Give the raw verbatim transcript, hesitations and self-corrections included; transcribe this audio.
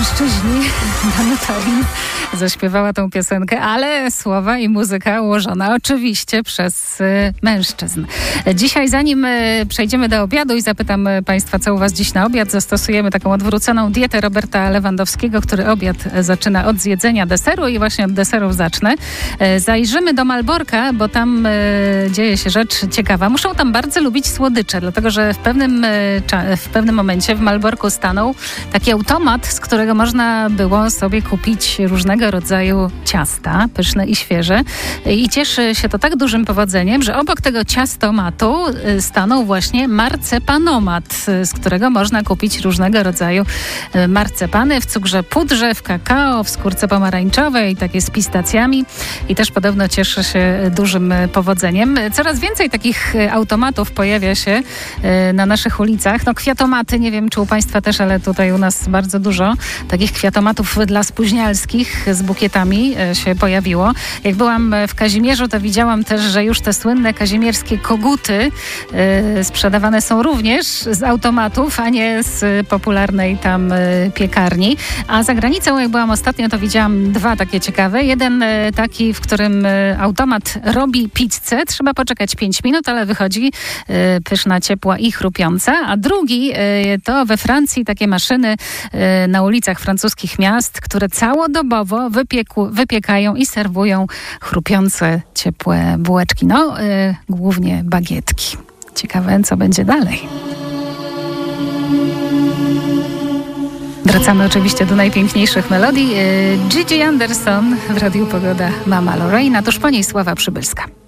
mężczyźni. Danuta Win zaśpiewała tą piosenkę, ale słowa i muzyka ułożona oczywiście przez y, mężczyzn. Dzisiaj, zanim y, przejdziemy do obiadu i zapytam y, Państwa, co u Was dziś na obiad, zastosujemy taką odwróconą dietę Roberta Lewandowskiego, który obiad zaczyna od zjedzenia deseru i właśnie od deserów zacznę. Y, zajrzymy do Malborka, bo tam y, dzieje się rzecz ciekawa. Muszą tam bardzo lubić słodycze, dlatego że w pewnym, y, cza- w pewnym momencie w Malborku stanął taki automat, z którego można było sobie kupić różnego rodzaju ciasta, pyszne i świeże. I cieszy się to tak dużym powodzeniem, że obok tego ciastomatu stanął właśnie marcepanomat, z którego można kupić różnego rodzaju marcepany w cukrze pudrze, w kakao, w skórce pomarańczowej, takie z pistacjami. I też podobno cieszy się dużym powodzeniem. Coraz więcej takich automatów pojawia się na naszych ulicach. No kwiatomaty, nie wiem czy u Państwa też, ale tutaj u nas bardzo dużo takich kwiatomatów dla spóźnialskich z bukietami się pojawiło. Jak byłam w Kazimierzu, to widziałam też, że już te słynne kazimierskie koguty y, sprzedawane są również z automatów, a nie z popularnej tam y, piekarni. A za granicą, jak byłam ostatnio, to widziałam dwa takie ciekawe. Jeden y, taki, w którym y, automat robi pizzę. Trzeba poczekać pięć minut, ale wychodzi y, pyszna, ciepła i chrupiąca. A drugi y, to we Francji takie maszyny y, na ulicach francuskich miast, które całodobowo wypieku, wypiekają i serwują chrupiące, ciepłe bułeczki. No, y, głównie bagietki. Ciekawe, co będzie dalej. Wracamy oczywiście do najpiękniejszych melodii. Y, Gigi Anderson w Radiu Pogoda, Mama Lorraine, a tuż po niej Sława Przybylska.